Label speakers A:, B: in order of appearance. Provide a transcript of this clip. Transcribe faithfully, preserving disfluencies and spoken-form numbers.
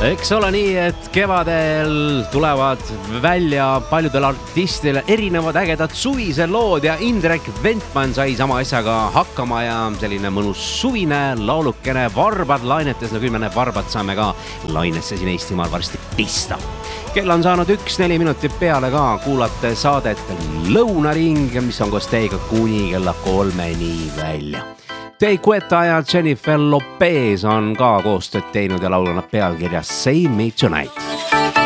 A: Eks ole nii, et kevadel tulevad välja paljudel artistidel erinevad ägedad suvised lood ja Indrek Ventman sai sama asjaga hakkama ja selline mõnus suvine laulukene Varbad lainetes, no küll me need varbad saame ka lainesse siin Eestimaal varsti pista. Kell on saanud üks neli minutit peale ka, kuulate saadet Lõunaring, mis on koos teiega kuni kella kolmeni välja. Tei Quetta ja Jennifer Lopez on ka koostööd teinud ja laulunad pealkirjas Say Me Tonight.